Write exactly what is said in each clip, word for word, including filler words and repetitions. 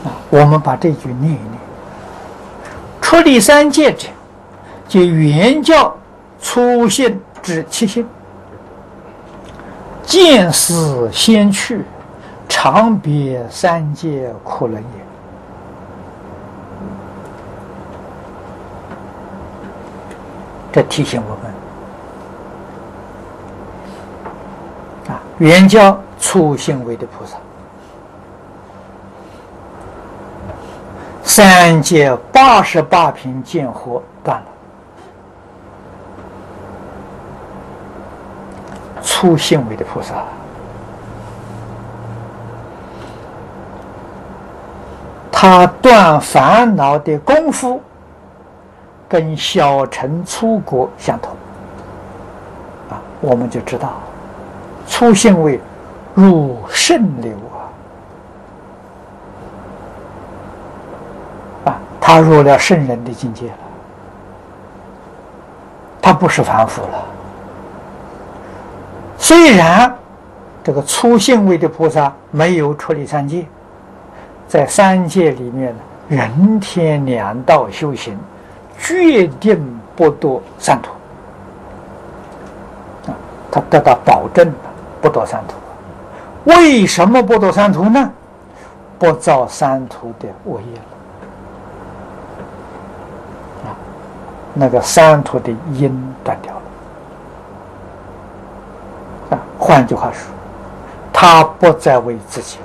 啊，我们把这句念一念：出离三界者，即原教初性之七性，见思先去，常别三界苦轮也。这提醒我们啊，原教初性位的菩萨，三界八十八品见惑断了，初性位的菩萨，他断烦恼的功夫跟小乘初果相同啊，我们就知道初性位入圣流啊，啊，他入了圣人的境界了，他不是凡夫了。虽然这个初性位的菩萨没有出离三界，在三界里面呢，人天两道修行，决定不堕三途啊，他得到保证了，不堕三途。为什么不堕三途呢？不造三途的恶业了啊，那个三途的因断掉了啊。换句话说，他不再为自己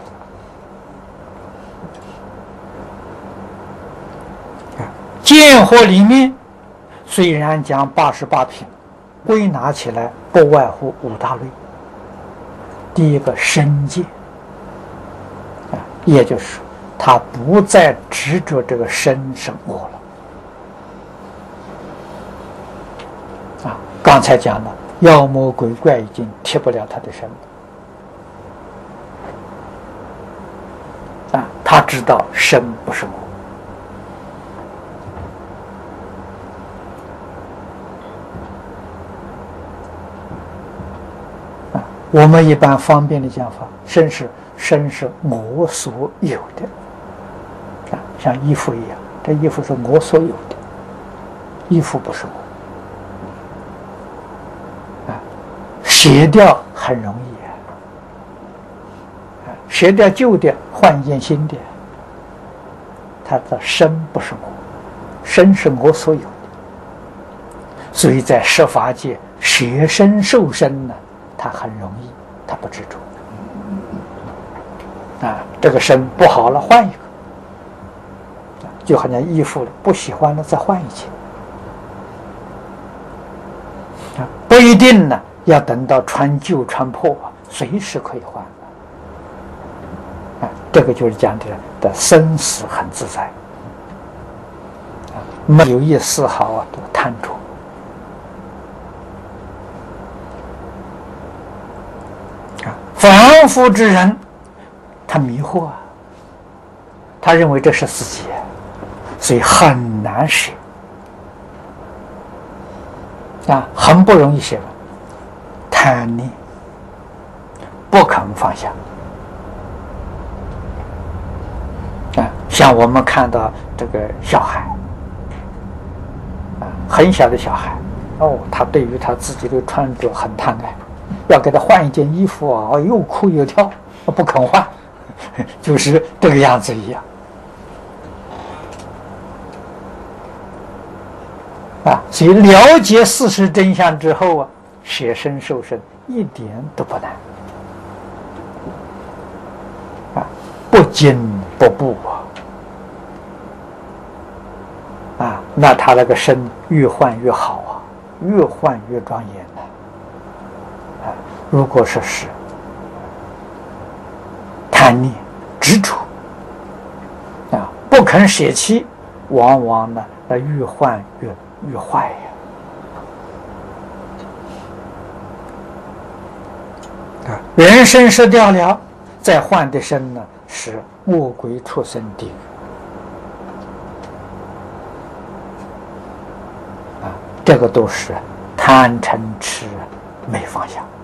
了。见惑里面虽然讲八十八品，归纳起来不外乎五大类。第一个身界啊，也就是说他不再执着这个身生我了啊。刚才讲了，妖魔鬼怪已经踢不了他的身了啊，他知道身不是我。我们一般方便的讲法，身是身是我所有的啊，像衣服一样，这衣服是我所有的，衣服不是我啊。卸掉很容易啊，卸掉旧的，换一件新的。他的身不是我，身是我所有的，所以在十法界舍身受身呢，他很容易，他不执着啊。这个身不好了，换一个，就好像衣服了，不喜欢了，再换一件啊。不一定呢，要等到穿旧穿破，随时可以换啊。这个就是讲的的生死很自在啊，没有一丝毫啊的贪着。凡夫之人，他迷惑啊，他认为这是自己，所以很难舍啊，很不容易舍。贪念不肯放下啊，像我们看到这个小孩啊，很小的小孩哦，他对于他自己的穿着很贪爱。要给他换一件衣服啊，又哭又跳，不肯换，就是这个样子一样啊。所以了解事实真相之后啊，舍身受身一点都不难啊，不惊不怖啊啊，那他那个身越换越好啊，越换越庄严呢。如果说是贪念执着啊，不肯舍弃，往往呢，那越换越越坏呀！啊，人身失掉了，再换的身呢是恶鬼畜生地狱啊，这个都是贪嗔痴没放下。